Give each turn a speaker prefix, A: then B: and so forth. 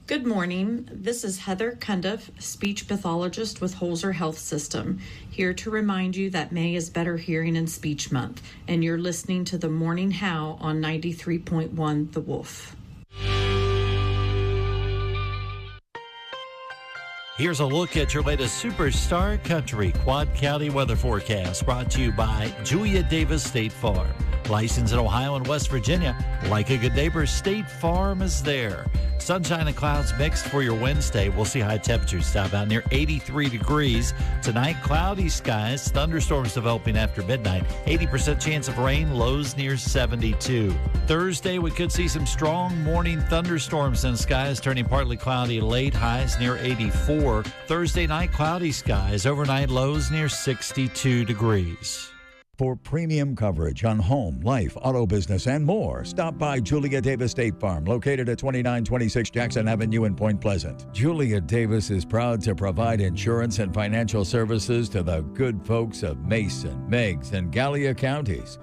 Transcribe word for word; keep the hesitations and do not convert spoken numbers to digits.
A: Good morning. This is Heather Cundiff, speech pathologist with Holzer Health System, here to remind you that May is Better Hearing and Speech Month, and you're listening to the Morning How on ninety-three point one The Wolf.
B: Here's a look at your latest Superstar Country Quad County weather forecast, brought to you by Julia Davis State Farm. Licensed in Ohio and West Virginia, like a good neighbor, State Farm is there. Sunshine and clouds mixed for your Wednesday. We'll see high temperatures top out near eighty-three degrees. Tonight, cloudy skies, thunderstorms developing after midnight. eighty percent chance of rain, lows near seventy-two. Thursday, we could see some strong morning thunderstorms in skies, turning partly cloudy late, highs near eighty-four. Thursday night, cloudy skies, overnight lows near sixty-two degrees.
C: For premium coverage on home, life, auto business, and more, stop by Julia Davis State Farm, located at twenty-nine twenty-six Jackson Avenue in Point Pleasant. Julia Davis is proud to provide insurance and financial services to the good folks of Mason, Meigs, and Gallia counties.